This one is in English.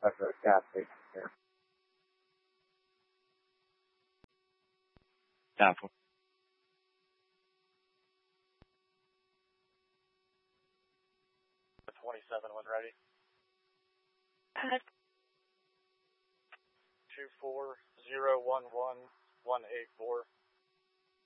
at the gas station here. Apple. The 27 was ready. 2401184.